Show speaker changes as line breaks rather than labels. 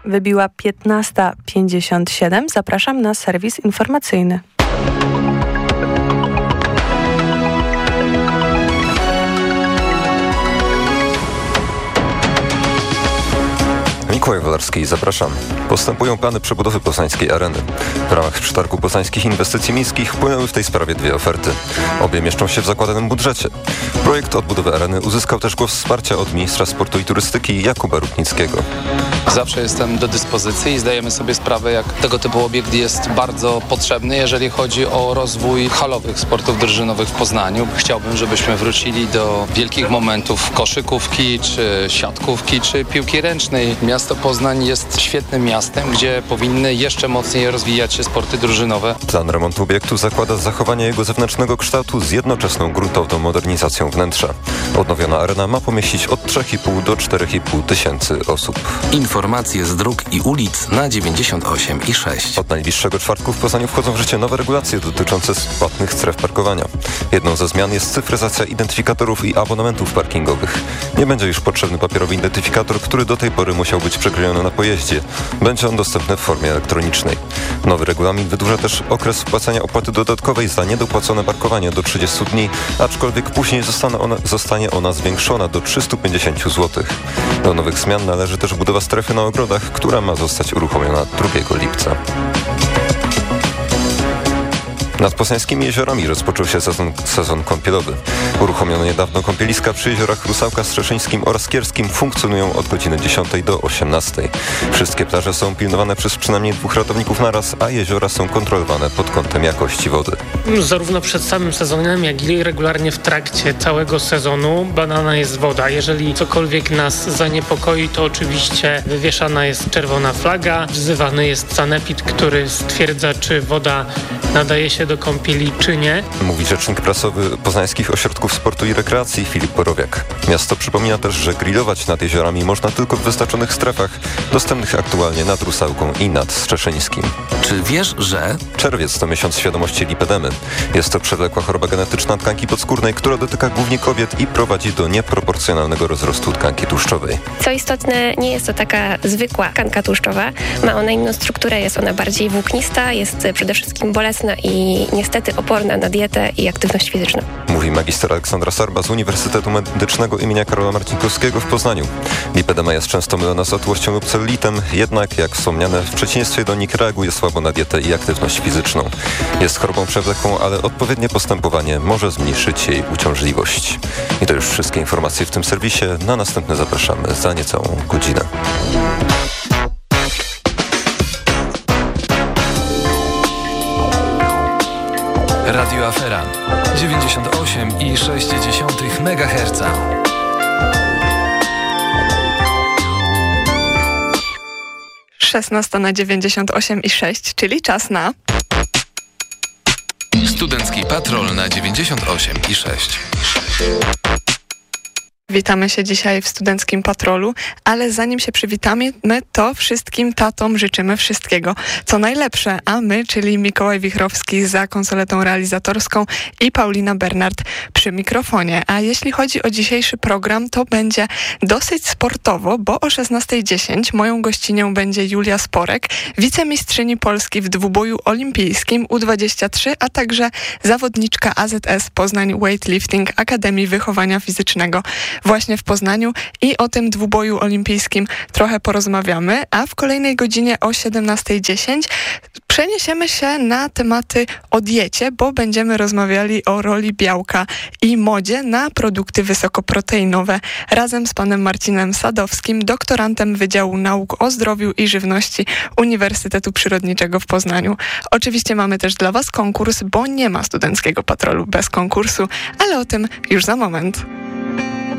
Wybiła 15:57. Zapraszam na serwis informacyjny.
Mikołaj Wolarski, zapraszam. Postępują plany przebudowy poznańskiej areny. W ramach przetargu poznańskich inwestycji miejskich wpłynęły w tej sprawie dwie oferty. Obie mieszczą się w zakładanym budżecie. Projekt odbudowy areny uzyskał też głos wsparcia od ministra sportu i turystyki Jakuba Rutnickiego.
Zawsze jestem do dyspozycji i zdajemy sobie sprawę, jak tego typu obiekt jest bardzo potrzebny, jeżeli chodzi o rozwój halowych sportów drużynowych w Poznaniu. Chciałbym, żebyśmy wrócili do wielkich momentów koszykówki, czy siatkówki, czy piłki ręcznej. Miasto Poznań jest świetnym miastem, gdzie powinny jeszcze mocniej rozwijać się sporty drużynowe.
Plan remontu obiektu zakłada zachowanie jego zewnętrznego kształtu z jednoczesną gruntowną modernizacją wnętrza. Odnowiona arena ma pomieścić od 3,5 do 4,5 tysięcy osób.
Informacje z dróg i ulic na 98,6.
Od najbliższego czwartku w Poznaniu wchodzą w życie nowe regulacje dotyczące płatnych stref parkowania. Jedną ze zmian jest cyfryzacja identyfikatorów i abonamentów parkingowych. Nie będzie już potrzebny papierowy identyfikator, który do tej pory musiał być przyklejony na pojeździe. Będzie on dostępny w formie elektronicznej. Nowy regulamin wydłuża też okres wpłacania opłaty dodatkowej za niedopłacone parkowanie do 30 dni, aczkolwiek później zostanie ona zwiększona do 350 zł. Do nowych zmian należy też budowa strefy na ogrodach, która ma zostać uruchomiona 2 lipca. Nad poznańskimi jeziorami rozpoczął się sezon kąpielowy. Uruchomione niedawno kąpieliska przy jeziorach Rusałka, Strzeszyńskim oraz Kierskim funkcjonują od godziny 10 do 18. Wszystkie plaże są pilnowane przez przynajmniej 2 ratowników naraz, a jeziora są kontrolowane pod kątem jakości wody.
Zarówno przed samym sezonem, jak i regularnie w trakcie całego sezonu badana jest woda. Jeżeli cokolwiek nas zaniepokoi, to oczywiście wywieszana jest czerwona flaga, wzywany jest sanepid, który stwierdza, czy woda nadaje się do kąpieli, czy nie.
Mówi rzecznik prasowy Poznańskich Ośrodków Sportu i Rekreacji Filip Borowiak. Miasto przypomina też, że grillować nad jeziorami można tylko w wyznaczonych strefach, dostępnych aktualnie nad Rusałką i nad Strzeszyńskim.
Czy wiesz, że...
Czerwiec to miesiąc świadomości lipedemy. Jest to przewlekła choroba genetyczna tkanki podskórnej, która dotyka głównie kobiet i prowadzi do nieproporcjonalnego rozrostu tkanki tłuszczowej.
Co istotne, nie jest to taka zwykła tkanka tłuszczowa. Ma ona inną strukturę, jest ona bardziej włóknista, jest przede wszystkim bolesna i niestety oporna na dietę i aktywność fizyczną.
Mówi magister Aleksandra Sarba z Uniwersytetu Medycznego im. Karola Marcinkowskiego w Poznaniu. Lipedema jest często mylona z otyłością lub celulitem, jednak jak wspomniane, w przeciwieństwie do nich reaguje słabo na dietę i aktywność fizyczną. Jest chorobą przewlekłą, ale odpowiednie postępowanie może zmniejszyć jej uciążliwość. I to już wszystkie informacje w tym serwisie. Na następne zapraszamy za niecałą godzinę.
Radio Afera 98,6 MHz.
Szesnasta na 98,6, czyli czas na
Studencki Patrol na 98,6.
Witamy się dzisiaj w Studenckim Patrolu, ale zanim się przywitamy, to wszystkim tatom życzymy wszystkiego, co najlepsze, a my, czyli Mikołaj Wichrowski za konsoletą realizatorską i Paulina Bernard przy mikrofonie. A jeśli chodzi o dzisiejszy program, to będzie dosyć sportowo, bo o 16:10 moją gościnią będzie Julia Sporek, wicemistrzyni Polski w dwuboju olimpijskim U23, a także zawodniczka AZS Poznań Weightlifting Akademii Wychowania Fizycznego właśnie w Poznaniu i o tym dwuboju olimpijskim trochę porozmawiamy, a w kolejnej godzinie o 17:10 przeniesiemy się na tematy o diecie, bo będziemy rozmawiali o roli białka i modzie na produkty wysokoproteinowe razem z panem Marcinem Sadowskim, doktorantem Wydziału Nauk o Zdrowiu i Żywności Uniwersytetu Przyrodniczego w Poznaniu. Oczywiście mamy też dla was konkurs, bo nie ma Studenckiego Patrolu bez konkursu, ale o tym już za moment.